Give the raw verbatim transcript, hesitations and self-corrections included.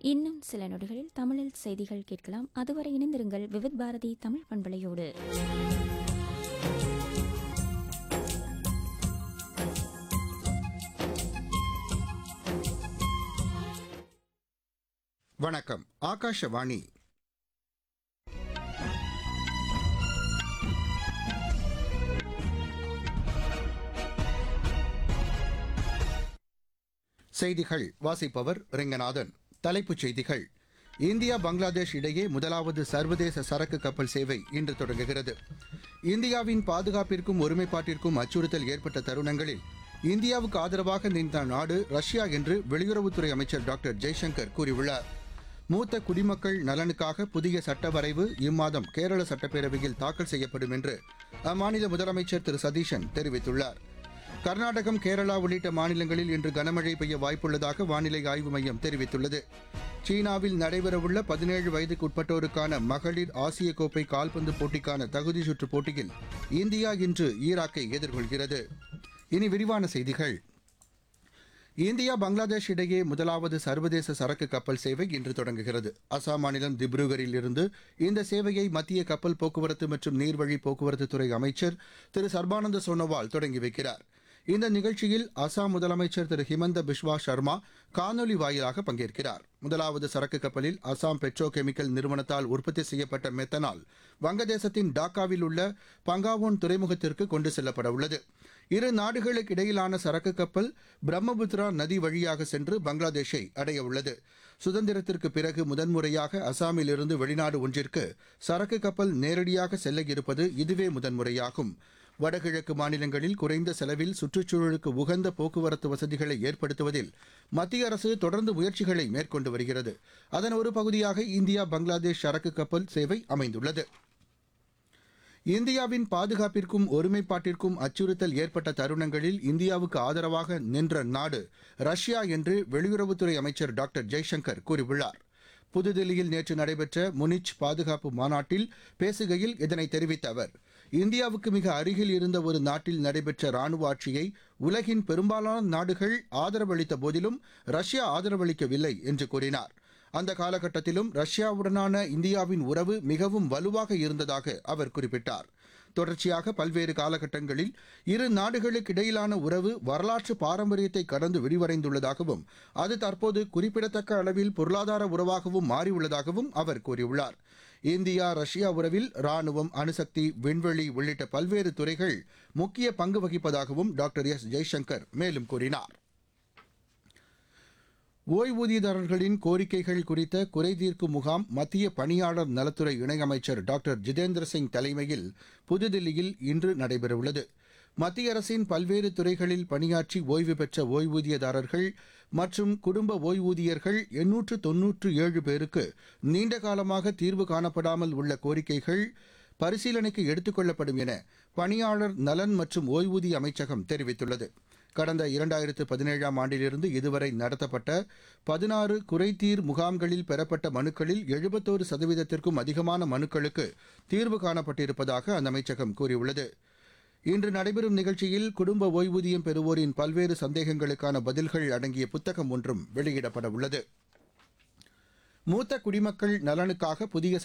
இன்னும் சில நொடிகளில் தமிழில் செய்திகள் கேட்கலாம். அதுவரை இணைந்திருங்கள் விவித் பாரதி தமிழ் பண்பலையோடு. வணக்கம். ஆகாஷவாணி. செய்திகள் வாசிப்பவர் ரெங்கநாதன். தலைப்புச் செய்திகள். இந்தியா பங்களாதேஷ் இடையே முதலாவது சர்வதேச சரக்கு கப்பல் சேவை இன்று தொடங்குகிறது. இந்தியாவின் பாதுகாப்பிற்கும் ஒருமைப்பாட்டிற்கும் அச்சுறுத்தல் ஏற்பட்ட தருணங்களில் இந்தியாவுக்கு ஆதரவாக நின்ற நாடு ரஷ்யா என்று வெளியுறவுத்துறை அமைச்சர் டாக்டர் ஜெய்சங்கர் கூறியுள்ளார். மூத்த குடிமக்கள் நலனுக்காக புதிய சட்ட வரைவு இம்மாதம் கேரள சட்டப்பேரவையில் தாக்கல் செய்யப்படும் என்று அம்மாநில முதலமைச்சர் திரு சதீஷன் தெரிவித்துள்ளார். கர்நாடகம், கேரளா உள்ளிட்ட மாநிலங்களில் இன்று கனமழை பெய்ய வாய்ப்புள்ளதாக வானிலை ஆய்வு மையம் தெரிவித்துள்ளது. சீனாவில் நடைபெறவுள்ள பதினேழு வயதுக்குட்பட்டோருக்கான மகளிர் ஆசிய கோப்பை கால்பந்து போட்டிக்கான தகுதி சுற்றுப் போட்டியில் இந்தியா இன்று ஈராக்கை எதிர்கொள்கிறது. இனி விரிவான செய்திகள். இந்தியா பங்களாதேஷ் இடையே முதலாவது சர்வதேச சரக்கு கப்பல் சேவை இன்று தொடங்குகிறது. அசாம் மாநிலம் திப்ருகரில் இருந்து இந்த சேவையை மத்திய கப்பல் போக்குவரத்து மற்றும் நீர்வழி போக்குவரத்து துறை அமைச்சர் திரு சர்பானந்த சோனோவால் தொடங்கி வைக்கிறார். இந்த நிகழ்ச்சியில் அசாம் முதலமைச்சர் திரு ஹிமந்த பிஸ்வா சர்மா காணொலி வாயிலாக பங்கேற்கிறார். முதலாவது சரக்கு கப்பலில் அசாம் பெட்ரோ கெமிக்கல் நிறுவனத்தால் உற்பத்தி செய்யப்பட்ட மெத்தனால் வங்கதேசத்தின் டாக்காவில் உள்ள பங்காவோன் துறைமுகத்திற்கு கொண்டு செல்லப்பட உள்ளது. இரு நாடுகளுக்கு இடையிலான சரக்கு கப்பல் பிரம்மபுத்திரா நதி வழியாக சென்று பங்களாதேஷை அடைய உள்ளது. சுதந்திரத்திற்கு பிறகு முதன்முறையாக அசாமிலிருந்து வெளிநாடு ஒன்றிற்கு சரக்கு கப்பல் நேரடியாக செல்ல இருப்பது இதுவே முதன்முறையாகும். வடகிழக்கு மாநிலங்களில் குறைந்த செலவில் சுற்றுச்சூழலுக்கு உகந்த போக்குவரத்து வசதிகளை ஏற்படுத்துவதில் மத்திய அரசு தொடர்ந்து முயற்சிகளை மேற்கொண்டு வருகிறது. அதன் ஒரு பகுதியாக இந்தியா பங்களாதேஷ் சரக்கு கப்பல் சேவை அமைந்துள்ளது. இந்தியாவின் பாதுகாப்பிற்கும் ஒருமைப்பாட்டிற்கும் அச்சுறுத்தல் ஏற்பட்ட தருணங்களில் இந்தியாவுக்கு ஆதரவாக நின்ற நாடு ரஷ்யா என்று வெளியுறவுத்துறை அமைச்சர் டாக்டர் ஜெய்சங்கர் கூறியுள்ளார். புதுதில்லியில் நேற்று நடைபெற்ற முனிச் பாதுகாப்பு மாநாட்டில் பேசுகையில் இதனை தெரிவித்த அவர், இந்தியாவுக்கு மிக அருகில் இருந்த ஒரு நாட்டில் நடைபெற்ற ராணுவ ஆட்சியை உலகின் பெரும்பாலான நாடுகள் ஆதரவளித்த போதிலும் ரஷ்யா ஆதரவளிக்கவில்லை என்று கூறினார். அந்த காலகட்டத்திலும் ரஷ்யாவுடனான இந்தியாவின் உறவு மிகவும் வலுவாக இருந்ததாக அவர் குறிப்பிட்டார். தொடர்ச்சியாக பல்வேறு காலகட்டங்களில் இரு நாடுகளுக்கு இடையிலான உறவு வரலாற்று பாரம்பரியத்தை கடந்து விரிவடைந்துள்ளதாகவும் அது தற்போது குறிப்பிடத்தக்க அளவில் பொருளாதார உறவாகவும் மாறியுள்ளதாகவும் அவர் கூறியுள்ளார். இந்தியா ரஷ்யா உறவில் ராணுவம், அணுசக்தி, விண்வெளி உள்ளிட்ட பல்வேறு துறைகள் முக்கிய பங்கு வகிப்பதாகவும் டாக்டர் எஸ் ஜெய்சங்கர் மேலும் கூறினார். ஓய்வூதியதாரர்களின் கோரிக்கைகள் குறித்த குறைதீர்க்கும் முகாம் மத்திய பணியாளர் நலத்துறை இணையமைச்சர் டாக்டர் ஜிதேந்திர சிங் தலைமையில் புதுதில்லியில் இன்று நடைபெறவுள்ளது. மத்திய அரசின் பல்வேறு துறைகளில் பணியாற்றி ஓய்வு பெற்ற ஓய்வூதியதாரர்கள் மற்றும் குடும்ப ஓய்வூதியர்கள் எண்ணூற்று தொன்னூற்று ஏழு பேருக்கு நீண்ட காலமாக தீர்வு காணப்படாமல் உள்ள கோரிக்கைகள் பரிசீலனைக்கு எடுத்துக் கொள்ளப்படும் என பணியாளர் நலன் மற்றும் ஓய்வூதிய அமைச்சகம் தெரிவித்துள்ளது. கடந்த இரண்டாயிரத்து பதினேழாம் ஆண்டிலிருந்து இதுவரை நடத்தப்பட்ட பதினாறு குறைதீர் முகாம்களில் பெறப்பட்ட மனுக்களில் எழுபத்தோரு சதவீதத்திற்கும் அதிகமான மனுக்களுக்கு தீர்வு காணப்பட்டிருப்பதாக அந்த அமைச்சகம் கூறியுள்ளது. இன்று நடைபெறும் நிகழ்ச்சியில் குடும்ப ஓய்வூதியம் பெறுவோரின் பல்வேறு சந்தேகங்களுக்கான பதில்கள் அடங்கிய புத்தகம் ஒன்றும் வெளியிடப்பட உள்ளது. மூத்த குடிமக்கள் நலனுக்காக புதிய